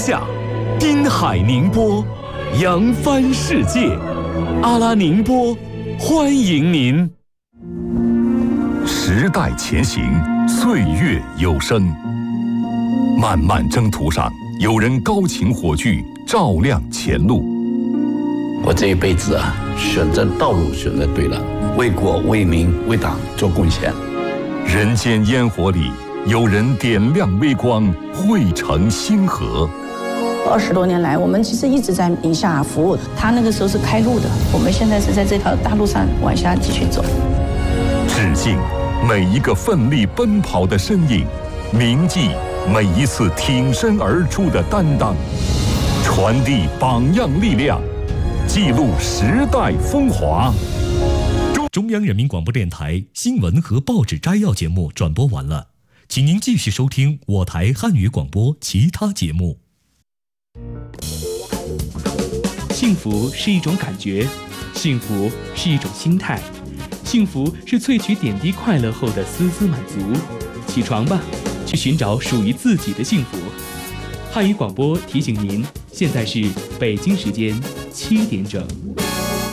下，滨海宁波，扬帆世界。阿拉宁波，欢迎您。时代前行，岁月有声。漫漫征途上，有人高擎火炬，照亮前路。 我这一辈子啊，选择道路选择对了，为国为民为党做贡献。 人间烟火里，有人点亮微光，汇成星河。 20多年来，我们其实一直在宁夏服务。他那个时候是开路的，我们现在是在这条大路上往下继续走。 致敬每一个奋力奔跑的身影，铭记每一次挺身而出的担当，传递榜样力量，记录时代风华。 中央人民广播电台新闻和报纸摘要节目转播完了，请您继续收听我台汉语广播其他节目。 幸福是一种感觉，幸福是一种心态，幸福是萃取点滴快乐后的丝丝满足。起床吧，去寻找属于自己的幸福。汉语广播提醒您，现在是北京时间7点整。